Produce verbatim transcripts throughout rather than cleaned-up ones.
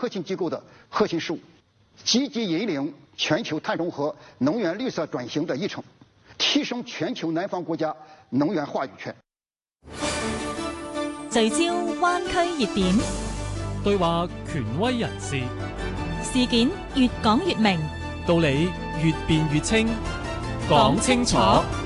核心机构的核心事务，积极引领全球碳中和、能源绿色转型的议程，提升全球南方國家能源話語權。 聚焦灣區熱點， 對話權威人士， 事件越講越明， 道理越辯越清，講清楚。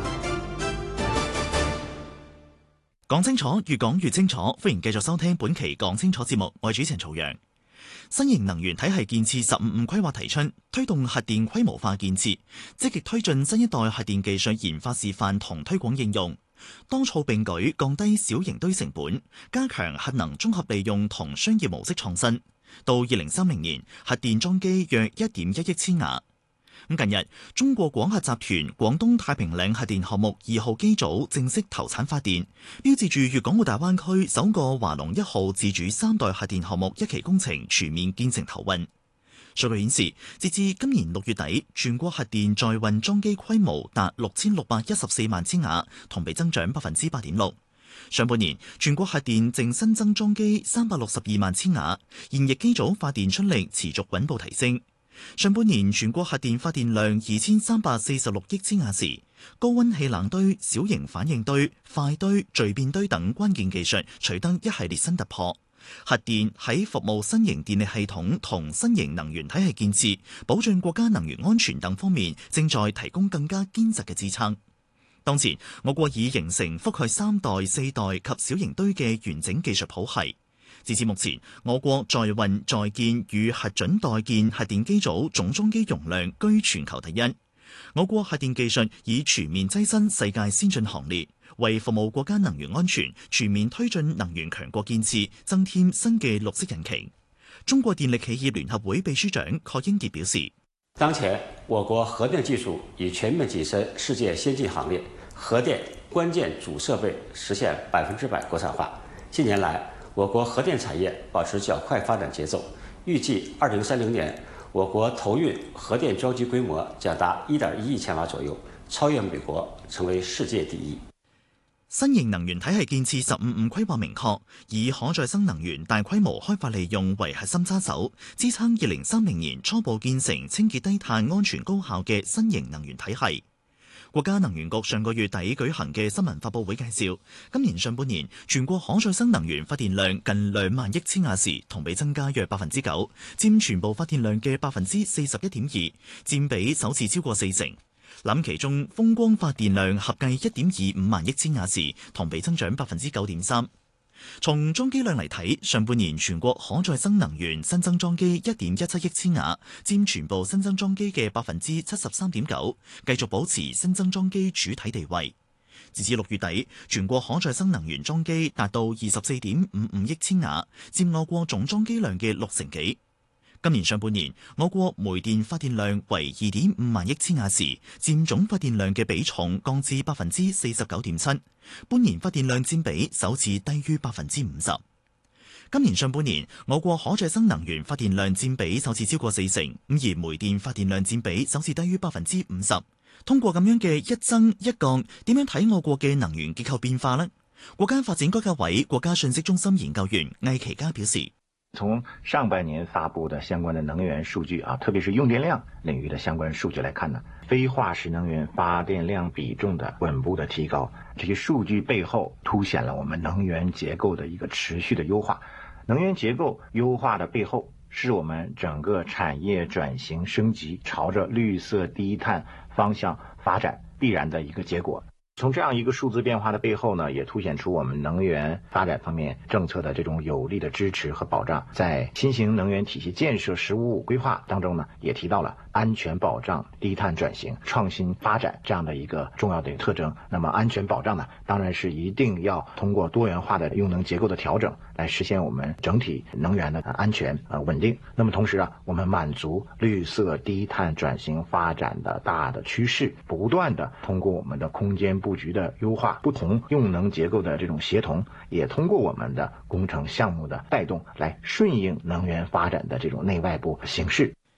講清楚，越講越清楚。歡迎繼續收聽本期講清楚節目，我係主持人曹陽。新型能源體系建設十五五規劃提出，推動核電規模化建設，積極推進新一代核電技術研發示範同推廣應用，多措並舉，降低小型堆成本，加強核能綜合利用同商業模式創新。到二零三零年，核電裝機約一點一億千瓦。咁近日，中國廣核集團廣東太平嶺核電項目二號機組正式投產發電，標誌住粵港澳大灣區首個華龍一號自主三代核電項目一期工程全面建成投運。數據顯示，截至今年六月底，全國核電在運裝機規模達六千六百一十四萬千瓦，同比增長百分之八點六。上半年，全國核電淨新增裝機三百六十二萬千瓦，現役機組發電出力持續穩步提升。上半年全國核電發電量二千三百四十六億千瓦時，高溫氣冷堆、小型反應堆、快堆、聚變堆等關鍵技術取得一系列新突破。核電喺服務新型電力系統同新型能源體系建設、保障國家能源安全等方面，正在提供更加堅實嘅支撐。當前，我國已形成覆蓋三代、四代及小型堆嘅完整技術譜系。截至目前，我國在運在建與核准待建核電機組總裝機容量居全球第一。我國核電技術已全面躋身世界先進行列，為服務國家能源安全、全面推進能源強國建設增添新嘅綠色引擎。中國電力企業聯合會秘書長郝英傑表示， 當前我國核電技術已全面躋身世界先進行列，核電關鍵主設備實現百分之百國產化。近年來，我國核電產業保持較快發展節奏，預計二零三零年，我國投運核電裝機規模將達一點一億千瓦左右，超越美國，成為世界第一。 新型能源體系建設十五五規劃明確，以可再生能源大規模開發利用為核心揸手，支撐二零三零年初步建成清潔低碳、安全高效嘅新型能源體系。國家能源局上個月底舉行嘅新聞發佈會介紹，今年上半年全國可再生能源發電量近兩萬億千瓦時，同比增加約百分之九，佔全部發電量嘅百分之四十一點二，佔比首次超過四成。諗其中風光發電量合計一點二五萬億千瓦時，同比增長百分之九點三。從裝機量嚟睇，上半年全國可再生能源新增裝機一點一七億千瓦，佔全部新增裝機嘅百分之七十三點九，繼續保持新增裝機主體地位。截至六月底，全國可再生能源裝機達到二十四點五五億千瓦，佔我國總裝機量嘅六成幾。今年上半年，我國煤電發電量為二點五萬億千瓦時，佔總發電量嘅比重降至百分之四十九點七，半年發電量佔比首次低於百分之五十。今年上半年，我國可再生能源發電量佔比首次超過四成，咁而煤電發電量佔比首次低於百分之五十。通過咁樣嘅一增一降，點樣睇我國嘅能源結構變化呢？國家發展改革委國家信息中心研究員魏其嘉表示， 從上半年發布的相關的能源數據啊，特別是用電量領域的相關數據來看呢，非化石能源發電量比重的穩步的提高，這些數據背後凸顯了我們能源結構的一個持續的優化。能源結構優化的背後，是我們整個產業轉型升級，朝着綠色低碳方向發展必然的一個結果。從這樣一個數字變化的背後呢，也凸顯出我們能源發展方面政策的這種有力的支持和保障。在新型能源體系建設“十五五”規劃當中呢，也提到了安全保障、低碳轉型、創新發展這樣的一個重要的特徵。那麼安全保障呢，當然是一定要通過多元化的用能結構的調整，來實現我們整體能源的安全呃穩定。那麼同時啊，我們滿足綠色低碳轉型發展的大的趨勢，不斷的通過我們的空間布局的優化，不同用能結構的這種協同，也通過我們的工程項目的帶動，來順應能源發展的這種內外部形勢。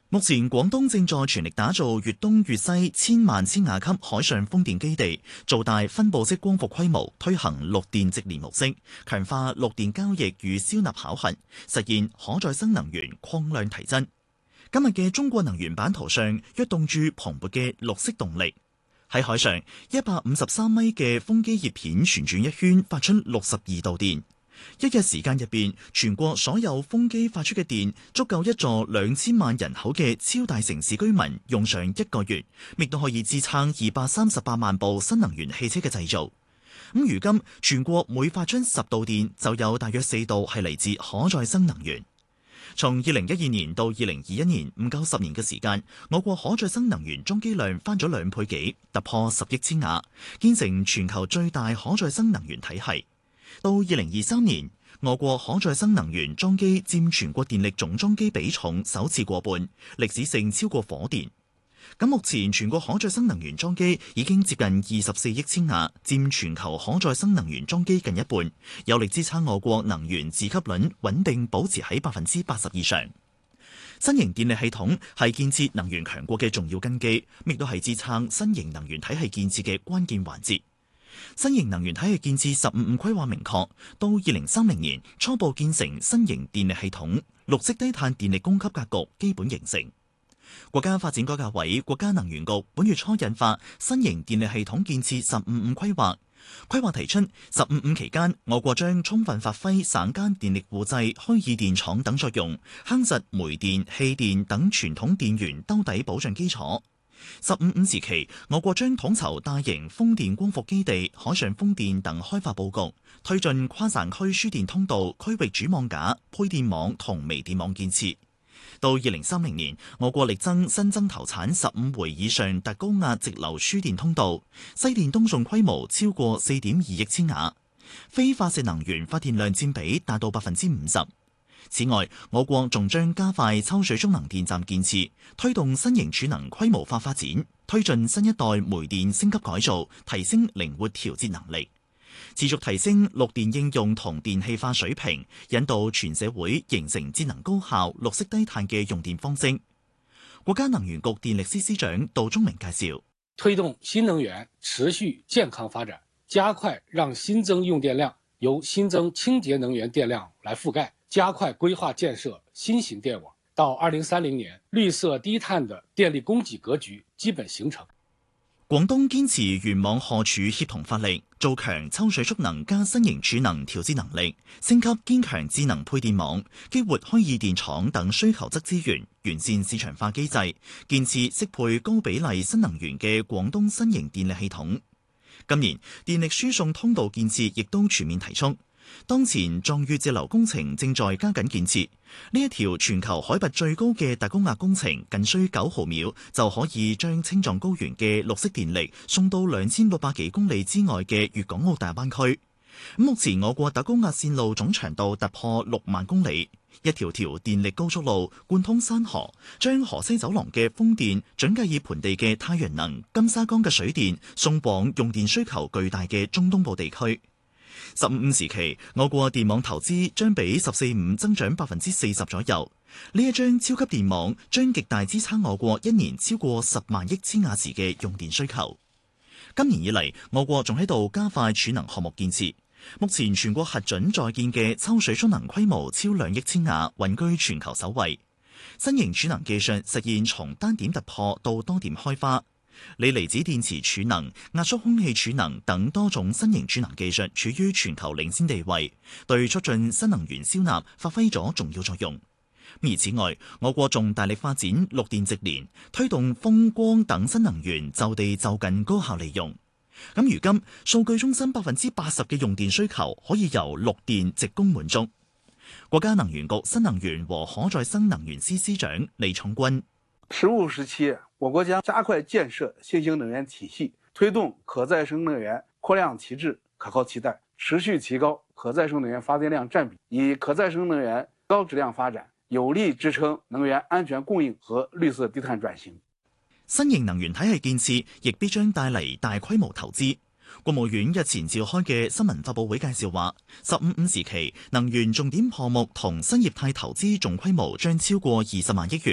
目前廣東正在全力打造粵東粵西千萬千瓦級海上風電基地，做大分佈式光伏規模，推行綠電直連模式，強化綠電交易與消納考核，實現可再生能源擴量提增。今日嘅中國能源版圖上躍動住蓬勃嘅綠色動力。喺海上，一百五十三米嘅風機葉片旋轉一圈，發出六十二度電。一日時間入邊，全國所有風機發出嘅電足夠一座兩千萬人口嘅超大城市居民用上一個月，亦都可以支撐二百三十八萬部新能源汽車嘅製造。咁如今全國每發出十度電，就有大約四度係嚟自可再生能源。從二零一二年到二零二一年，唔夠十年嘅時間，我國可再生能源裝機量翻咗兩倍幾，突破十億千瓦，建成全球最大可再生能源體系。到二零二三年，我國可再生能源裝機佔全國電力總裝機比重首次過半，歷史性超過火電。咁目前全國可再生能源裝機已經接近二十四億千瓦，佔全球可再生能源裝機近一半，有力支撐我國能源自給率穩定保持喺百分之八十以上。新型電力系統係建設能源強國嘅重要根基，亦都係支撐新型能源體系建設嘅關鍵環節。新型能源體系建設十五五規劃明確，到二零三零年初步建成新型電力系統，綠色低碳電力供給格局基本形成。國家發展改革委、國家能源局本月初印發新型電力系統建設十五五規劃，規劃提出十五五期間，我國將充分發揮省間電力互製、虛擬電廠等作用，夯實煤電、氣電等傳統電源兜底保障基礎。十五五時期，我國將統籌大型風電光伏基地、海上風電等開發佈局，推進跨省區輸電通道、區域主網架、配電網同微電網建設。到二零三零年，我國力爭新增投產十五回以上特高壓直流輸電通道，西電東送規模超過四點二億千瓦，非化石能源發電量佔比達到百分之五十。此外，我國仲將加快抽水蓄能電站建設，推動新型儲能規模化發展，推進新一代煤電升級改造，提升靈活調節能力，持續提升綠電應用同電氣化水平，引導全社會形成節能高效、綠色低碳嘅用電方式。國家能源局電力司司長杜忠明介紹， 推動新能源持續健康發展，加快讓新增用電量由新增清潔能源電量來覆蓋，加快規劃建設新型電網，到二零三零年，綠色低碳的電力供給格局基本形成。 廣東堅持原網荷儲協同發力，做強抽水蓄能加新型儲能調節能力，升級堅強智能配電網，激活虛擬電廠等需求側資源，完善市場化機制，建設適配高比例新能源嘅廣東新型電力系統。今年電力輸送通道建設亦都全面提速。當前壯越截流工程正在加緊建設，呢一條全球海拔最高嘅特高壓工程，僅需九毫秒就可以將青藏高原嘅綠色電力送到兩千六百幾公里之外嘅粵港澳大灣區。目前我國特高壓線路總長度突破六萬公里，一條條電力高速路貫通山河，將河西走廊嘅風電、準格爾盆地嘅太陽能、金沙江嘅水電送往用電需求巨大嘅中東部地區。十五五時期，我國電網投資將比十四五增長百分之四十左右。呢一張超級電網將極大支撐我國一年超過十萬億千瓦時嘅用電需求。今年以嚟，我國仲喺度加快儲能項目建設。目前全國核准在建嘅抽水蓄能規模超兩億千瓦，穩居全球首位。新型儲能技術實現從單點突破到多點開花。鋰離子電池儲能、壓縮空氣儲能等多種新型儲能技術處於全球領先地位，對促進新能源消納發揮咗重要作用。而此外，我國仲大力發展綠電直連，推動風光等新能源就地就近高效利用。咁如今，數據中心百分之八十嘅用電需求可以由綠電直供滿足。國家能源局新能源和可再生能源司司長李創軍。 十五時期，我國將加快建設新型能源體系，推動可再生能源擴量提質、可靠替代，持續提高可再生能源發電量佔比，以可再生能源高質量發展，有力支撐能源安全供應和綠色低碳轉型。 新型能源體系建設亦必將帶嚟大規模投資。國務院日前召開嘅新聞發佈會介紹話，十五五時期能源重點項目同新業態投資總規模將超過二十萬億元。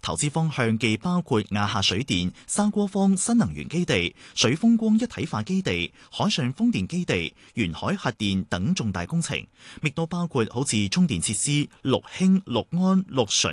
投資方向既包括亞夏水電、沙鍋坊新能源基地、水風光一體化基地、海上風電基地、沿海核電等重大工程，亦都包括好似充電設施、綠氫、綠安、綠純